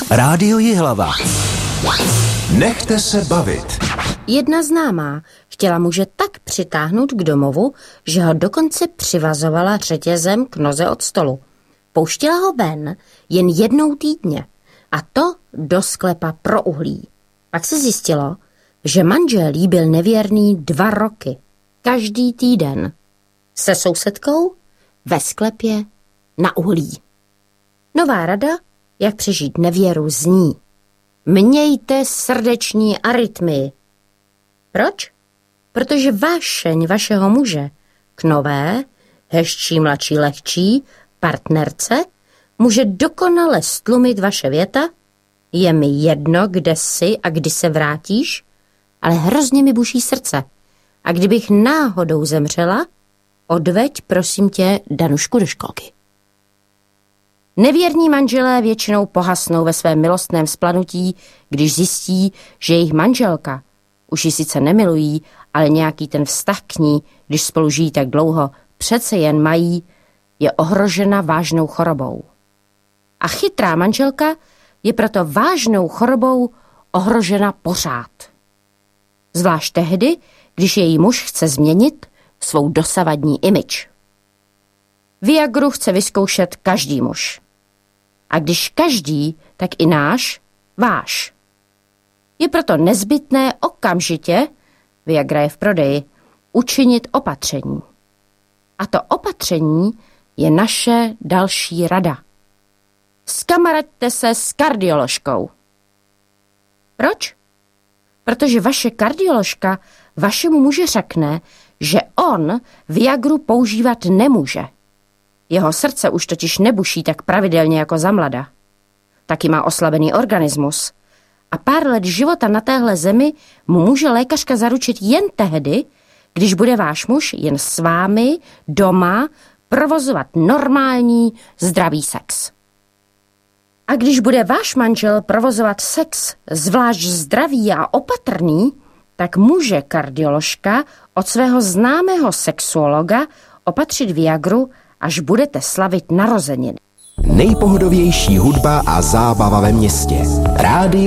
Rádio Jihlava. Nechte se bavit. Jedna známá chtěla muže tak přitáhnout k domovu, že ho dokonce přivazovala řetězem k noze od stolu. Pouštěla ho ven jen jednou týdně, a to do sklepa pro uhlí. Pak se zjistilo, že manžel jí byl nevěrný 2 roky. Každý týden. Se sousedkou ve sklepě na uhlí. Nová rada, jak přežít nevěru, zní: mějte srdeční arytmii. Proč? Protože vášeň vašeho muže k nové, hezčí, mladší, lehčí partnerce může dokonale stlumit vaše věta: je mi jedno, kde jsi a kdy se vrátíš, ale hrozně mi buší srdce. A kdybych náhodou zemřela, odveď, prosím tě, Danušku do školky. Nevěrní manželé většinou pohasnou ve svém milostném vzplanutí, když zjistí, že jejich manželka, už ji sice nemilují, ale nějaký ten vztah k ní, když spolu žijí tak dlouho, přece jen mají, je ohrožena vážnou chorobou. A chytrá manželka je proto vážnou chorobou ohrožena pořád. Zvlášť tehdy, když její muž chce změnit svou dosavadní image. Viagru chce vyzkoušet každý muž. A když každý, tak i váš. Je proto nezbytné okamžitě, Viagra je v prodeji, učinit opatření. A to opatření je naše další rada. Skamaraďte se s kardioložkou. Proč? Protože vaše kardioložka vašemu muži řekne, že on Viagru používat nemůže. Jeho srdce už totiž nebuší tak pravidelně jako za mlada. Taky má oslabený organismus. A pár let života na téhle zemi mu může lékařka zaručit jen tehdy, když bude váš muž jen s vámi doma provozovat normální, zdravý sex. A když bude váš manžel provozovat sex zvlášť zdravý a opatrný, tak může kardioložka od svého známého sexuologa opatřit Viagru, až budete slavit narozeniny. Nejpohodovější hudba a zábava ve městě. Rádio